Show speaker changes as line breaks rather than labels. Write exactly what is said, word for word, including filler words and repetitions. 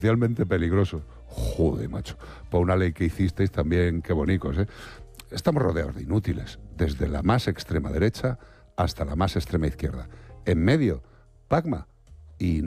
Realmente peligroso. Joder, macho. Por una ley que hicisteis también, qué bonicos, ¿eh? Estamos rodeados de inútiles, desde la más extrema derecha hasta la más extrema izquierda. En medio, Pacma y